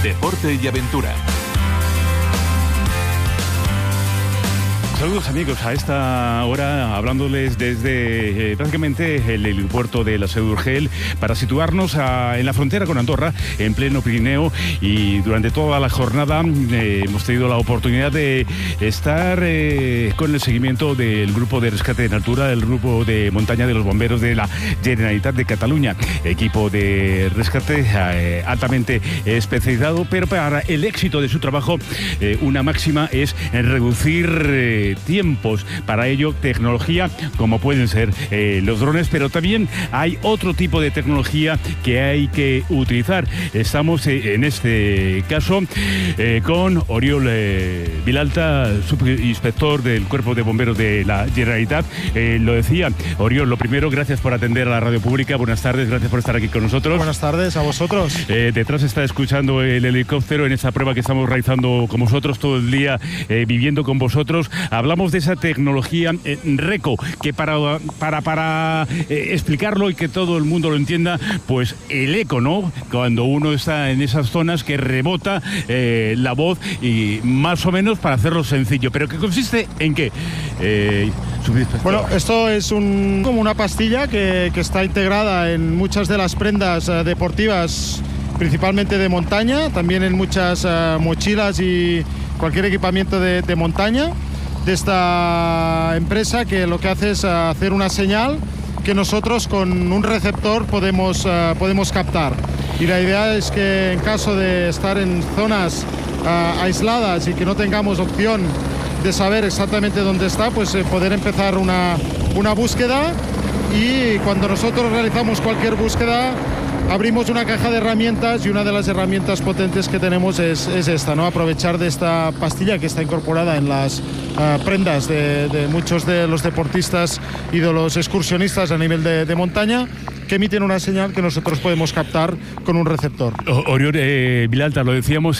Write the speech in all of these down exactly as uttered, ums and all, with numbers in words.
deporte y aventura. Saludos amigos, a esta hora hablándoles desde eh, prácticamente el helipuerto de la Seu d'Urgell para situarnos a, en la frontera con Andorra, en pleno Pirineo, y durante toda la jornada eh, hemos tenido la oportunidad de estar eh, con el seguimiento del grupo de rescate en altura, del grupo de montaña de los bomberos de la Generalitat de Cataluña, equipo de rescate eh, altamente especializado, pero para el éxito de su trabajo eh, una máxima es reducir eh, tiempos. Para ello, tecnología como pueden ser eh, los drones, pero también hay otro tipo de tecnología que hay que utilizar. Estamos eh, en este caso eh, con Oriol eh, Vilalta, subinspector del Cuerpo de Bomberos de la Generalitat. Eh, lo decía, Oriol, lo primero, gracias por atender a la radio pública. Buenas tardes, gracias por estar aquí con nosotros. Buenas tardes a vosotros. Eh, detrás está escuchando el helicóptero en esta prueba que estamos realizando con vosotros todo el día, eh, viviendo con vosotros. Hablamos de esa tecnología eh, RECO, que para, para, para eh, explicarlo y que todo el mundo lo entienda, pues el eco, ¿no? Cuando uno está en esas zonas que rebota eh, la voz, y más o menos para hacerlo sencillo. ¿Pero qué consiste en qué? Eh, bueno, esto es un, como una pastilla que, que está integrada en muchas de las prendas eh, deportivas, principalmente de montaña, también en muchas eh, mochilas y cualquier equipamiento de, de montaña, de esta empresa, que lo que hace es hacer una señal que nosotros con un receptor podemos, uh, podemos captar. Y la idea es que en caso de estar en zonas uh, aisladas y que no tengamos opción de saber exactamente dónde está, pues eh, poder empezar una, una búsqueda, y cuando nosotros realizamos cualquier búsqueda abrimos una caja de herramientas, y una de las herramientas potentes que tenemos es, es esta, ¿no? Aprovechar de esta pastilla que está incorporada en las uh, prendas de, de muchos de los deportistas y de los excursionistas a nivel de, de montaña, que emiten una señal que nosotros podemos captar con un receptor. Oriol eh, Vilalta, lo decíamos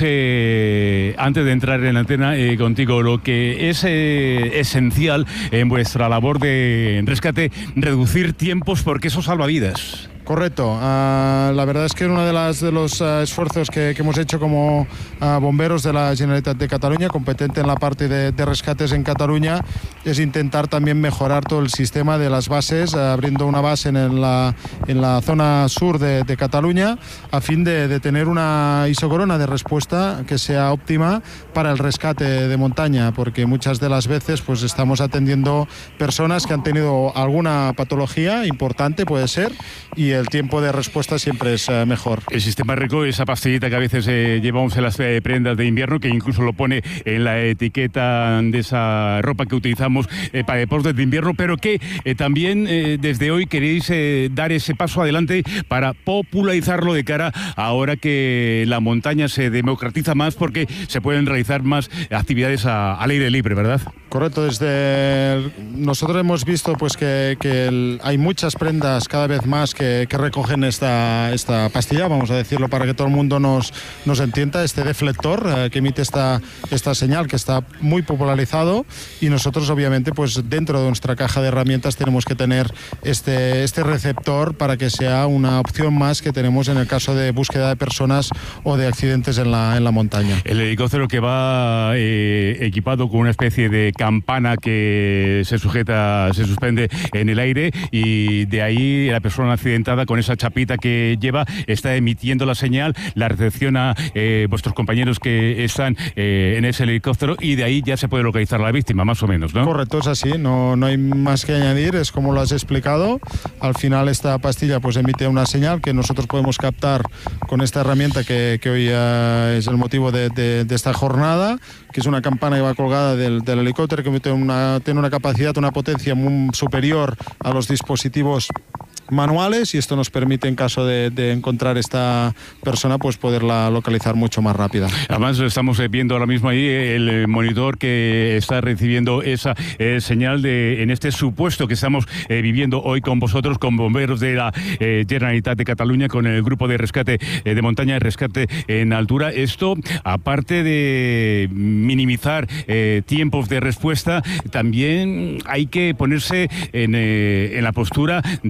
eh, antes de entrar en la antena eh, contigo, lo que es eh, esencial en vuestra labor de rescate, reducir tiempos, porque eso salva vidas. Correcto. Uh, la verdad es que uno de, las, de los uh, esfuerzos que, que hemos hecho como uh, bomberos de la Generalitat de Cataluña, competente en la parte de, de rescates en Cataluña, es intentar también mejorar todo el sistema de las bases, uh, abriendo una base en la, en la zona sur de, de Cataluña, a fin de, de tener una isocorona de respuesta que sea óptima para el rescate de montaña, porque muchas de las veces pues estamos atendiendo personas que han tenido alguna patología importante, puede ser, y el tiempo de respuesta siempre es uh, mejor. El sistema RECO, esa pastillita que a veces eh, llevamos en las eh, prendas de invierno, que incluso lo pone en la etiqueta de esa ropa que utilizamos eh, para deportes de invierno, pero que eh, también eh, desde hoy queréis eh, dar ese paso adelante para popularizarlo de cara a ahora que la montaña se democratiza más, porque se pueden realizar más actividades a, al aire libre, ¿verdad? Correcto. Desde el, nosotros hemos visto pues que, que el, hay muchas prendas cada vez más que que recogen esta, esta pastilla, vamos a decirlo para que todo el mundo nos, nos entienda, este deflector eh, que emite esta, esta señal, que está muy popularizado, y nosotros obviamente pues dentro de nuestra caja de herramientas tenemos que tener este, este receptor para que sea una opción más que tenemos en el caso de búsqueda de personas o de accidentes en la, en la montaña. El helicóptero que va eh, equipado con una especie de campana que se sujeta, se suspende en el aire, y de ahí la persona accidentada con esa chapita que lleva está emitiendo la señal, la recepciona eh, vuestros compañeros que están eh, en ese helicóptero, y de ahí ya se puede localizar a la víctima, más o menos, ¿no? Correcto, es así, no, no hay más que añadir, es como lo has explicado. Al final esta pastilla pues emite una señal que nosotros podemos captar con esta herramienta que, que hoy uh, es el motivo de, de, de esta jornada, que es una campana que va colgada del, del helicóptero, que tiene una, tiene una capacidad, una potencia muy superior a los dispositivos manuales, y esto nos permite, en caso de, de encontrar esta persona, pues poderla localizar mucho más rápida. Además estamos viendo ahora mismo ahí el monitor que está recibiendo esa eh, señal de, en este supuesto que estamos eh, viviendo hoy con vosotros, con bomberos de la eh, Generalitat de Cataluña, con el grupo de rescate eh, de montaña y rescate en altura. Esto, aparte de minimizar eh, tiempos de respuesta, también hay que ponerse en, eh, en la postura de esa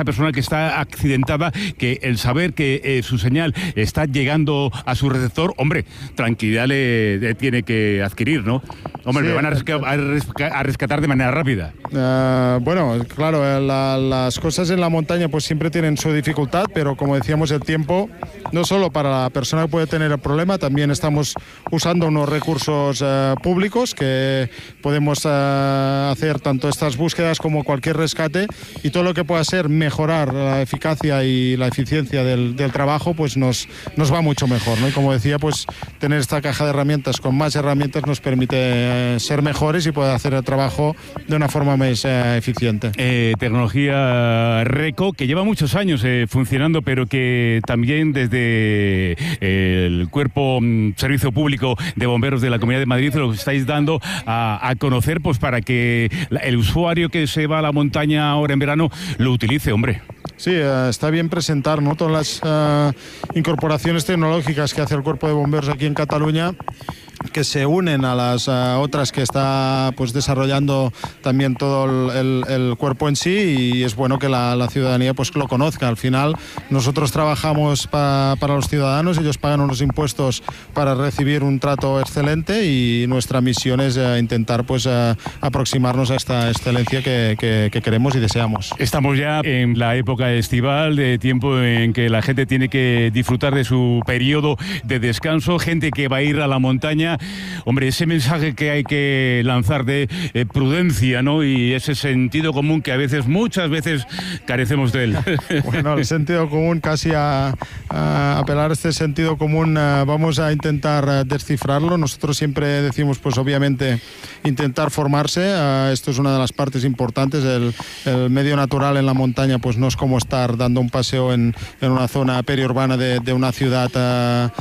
persona que está accidentada, que el saber que eh, su señal está llegando a su receptor, hombre, tranquilidad le, le tiene que adquirir, ¿no? Hombre, sí, me van a, resca a, resca a rescatar de manera rápida. Uh, bueno, claro, la, las cosas en la montaña pues siempre tienen su dificultad, pero como decíamos, el tiempo, no solo para la persona que puede tener el problema, también estamos usando unos recursos uh, públicos que podemos uh, hacer tanto estas búsquedas como cualquier rescate, y todo lo que pueda ser mejorar la eficacia y la eficiencia del, del trabajo, pues nos, nos va mucho mejor, ¿no? Y como decía, pues tener esta caja de herramientas con más herramientas nos permite eh, ser mejores y poder hacer el trabajo de una forma más eh, eficiente. Eh, tecnología RECO, que lleva muchos años eh, funcionando, pero que también desde eh, el Cuerpo mm, Servicio Público de Bomberos de la Comunidad de Madrid lo estáis dando a, a conocer, pues para que la, el usuario que se va a la montaña ahora en verano lo utilice, hombre. Sí, uh, está bien presentar, ¿no?, todas las uh, incorporaciones tecnológicas que hace el Cuerpo de Bomberos aquí en Cataluña, que se unen a las uh, otras que está pues desarrollando también todo el, el, el cuerpo en sí, y es bueno que la, la ciudadanía pues lo conozca. Al final nosotros trabajamos pa, para los ciudadanos, ellos pagan unos impuestos para recibir un trato excelente, y nuestra misión es uh, intentar pues uh, aproximarnos a esta excelencia que, que, que queremos y deseamos. Estamos ya en la época estival, de tiempo en que la gente tiene que disfrutar de su periodo de descanso, gente que va a ir a la montaña. Hombre, ese mensaje que hay que lanzar de eh, prudencia, ¿no?, y ese sentido común que a veces, muchas veces, carecemos de él. Bueno, el sentido común, casi a, a apelar a este sentido común, uh, vamos a intentar uh, descifrarlo. Nosotros siempre decimos, pues obviamente, intentar formarse. Uh, esto es una de las partes importantes. El, el medio natural en la montaña, pues no es como estar dando un paseo en, en una zona periurbana de, de una ciudad uh,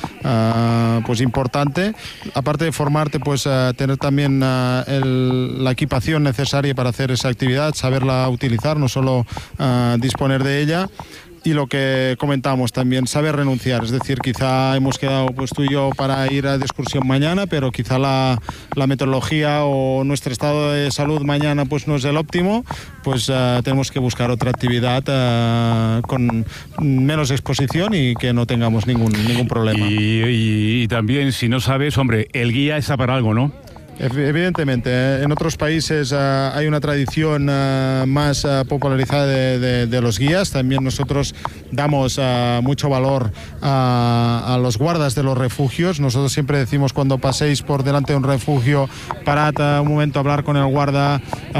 uh, pues importante. Aparte de formarte, pues uh, tener también uh, el, la equipación necesaria para hacer esa actividad, saberla utilizar, no solo uh, disponer de ella. Y lo que comentamos también, saber renunciar. Es decir, quizá hemos quedado pues tú y yo para ir a de excursión mañana, pero quizá la, la meteorología o nuestro estado de salud mañana pues no es el óptimo, pues uh, tenemos que buscar otra actividad uh, con menos exposición y que no tengamos ningún, ningún problema. Y, y, y también, si no sabes, hombre, el guía está para algo, ¿no? Evidentemente, en otros países uh, hay una tradición uh, más uh, popularizada de, de, de los guías. También nosotros damos uh, mucho valor uh, a los guardas de los refugios. Nosotros siempre decimos, cuando paséis por delante de un refugio, parad uh, un momento a hablar con el guarda,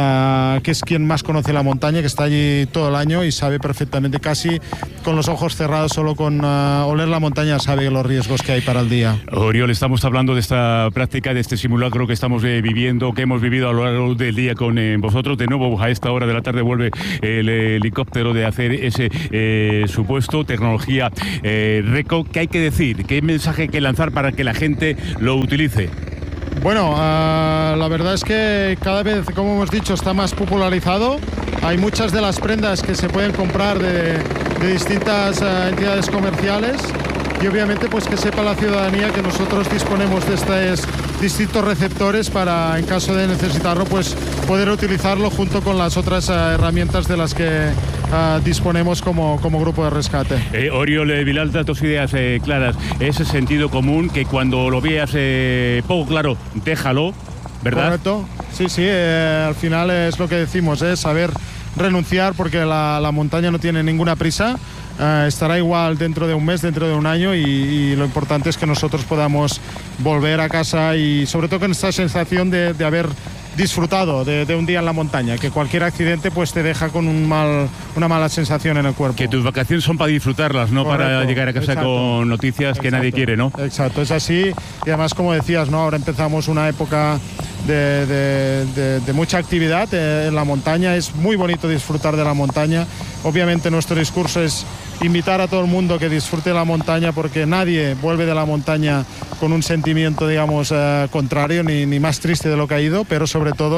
uh, que es quien más conoce la montaña, que está allí todo el año y sabe perfectamente, casi con los ojos cerrados, solo con uh, oler la montaña sabe los riesgos que hay para el día. Oriol, estamos hablando de esta práctica, de este simulacro que estamos Estamos eh, viviendo, que hemos vivido a lo largo del día con eh, vosotros. De nuevo, a esta hora de la tarde vuelve el eh, helicóptero de hacer ese eh, supuesto, tecnología eh, RECO. ¿Qué hay que decir? ¿Qué mensaje hay que lanzar para que la gente lo utilice? Bueno, uh, la verdad es que cada vez, como hemos dicho, está más popularizado. Hay muchas de las prendas que se pueden comprar de, de distintas uh, entidades comerciales, y obviamente pues que sepa la ciudadanía que nosotros disponemos de estos distintos receptores para, en caso de necesitarlo, pues poder utilizarlo junto con las otras uh, herramientas de las que uh, disponemos como, como grupo de rescate. Eh, Oriol eh, Vilalta, tus ideas eh, claras, ese sentido común que cuando lo veas eh, poco claro, déjalo, ¿verdad? Correcto, sí, sí, eh, al final es lo que decimos, es saber renunciar, porque la, la montaña no tiene ninguna prisa. Uh, estará igual dentro de un mes, dentro de un año, y, y lo importante es que nosotros podamos volver a casa, y sobre todo con esta sensación de, de haber disfrutado de, de un día en la montaña, que cualquier accidente pues te deja con un mal, una mala sensación en el cuerpo. Que tus vacaciones son para disfrutarlas, no Correcto, para llegar a casa exacto, con noticias exacto, que nadie quiere, ¿no? Exacto, es así. Y además, como decías, ¿no?, ahora empezamos una época de, de, de, de mucha actividad eh, en la montaña. Es muy bonito disfrutar de la montaña. Obviamente nuestro discurso es invitar a todo el mundo que disfrute de la montaña, porque nadie vuelve de la montaña con un sentimiento, digamos, eh, contrario, ni, ni más triste de lo que ha ido, pero sobre todo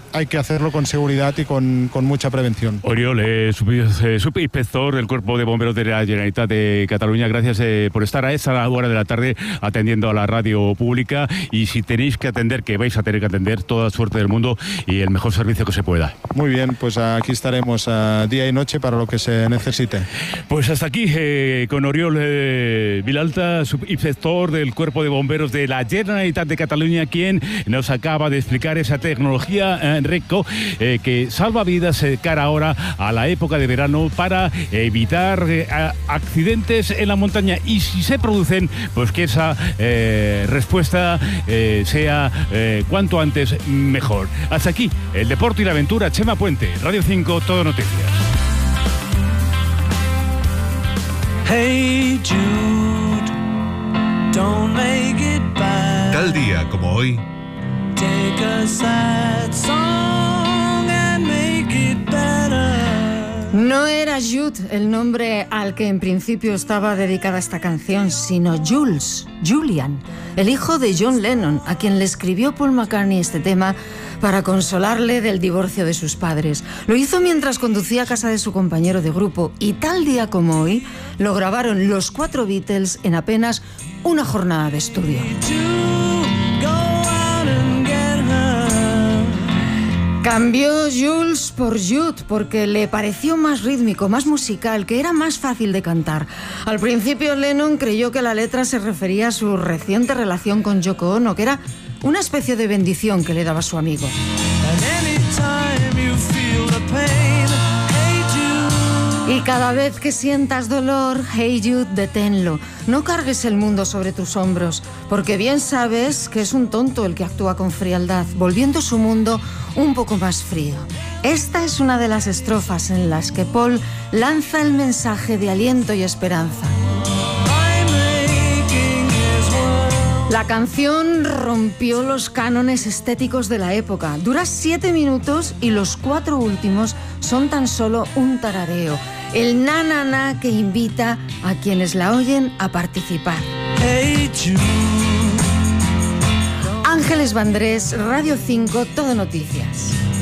hay que hacerlo con seguridad y con, con mucha prevención. Oriol, eh, subinspector del Cuerpo de Bomberos de la Generalitat de Cataluña, gracias eh, por estar a esa hora de la tarde atendiendo a la radio pública, y si tenéis que atender, que vais a tener que atender, toda suerte del mundo y el mejor servicio que se pueda. Muy bien, pues aquí estaremos uh, día y noche para lo que se necesite. Pues hasta aquí eh, con Oriol eh, Vilalta, subinspector del Cuerpo de Bomberos de la Generalitat de Cataluña, quien nos acaba de explicar esa tecnología eh, Reco eh, que salva vidas eh, cara ahora a la época de verano para evitar eh, accidentes en la montaña, y si se producen, pues que esa eh, respuesta eh, sea eh, cuanto antes mejor. Hasta aquí el deporte y la aventura. Chema Puente, Radio cinco, Todo Noticias. Hey Jude, don't make it bad. Tal día como hoy. Take a sad song and make it better. No era Jude el nombre al que en principio estaba dedicada esta canción, sino Jules, Julian, el hijo de John Lennon, a quien le escribió Paul McCartney este tema para consolarle del divorcio de sus padres. Lo hizo mientras conducía a casa de su compañero de grupo, y tal día como hoy lo grabaron los cuatro Beatles en apenas una jornada de estudio. Cambió Jules por Jude porque le pareció más rítmico, más musical, que era más fácil de cantar. Al principio Lennon creyó que la letra se refería a su reciente relación con Yoko Ono, que era una especie de bendición que le daba su amigo. Y cada vez que sientas dolor, hey Jude, deténlo. No cargues el mundo sobre tus hombros, porque bien sabes que es un tonto el que actúa con frialdad, volviendo su mundo un poco más frío. Esta es una de las estrofas en las que Paul lanza el mensaje de aliento y esperanza. La canción rompió los cánones estéticos de la época. Dura siete minutos y los cuatro últimos son tan solo un tarareo. El na na na que invita a quienes la oyen a participar. Hey Jude. Ángeles Vandrés, Radio cinco, Todo Noticias.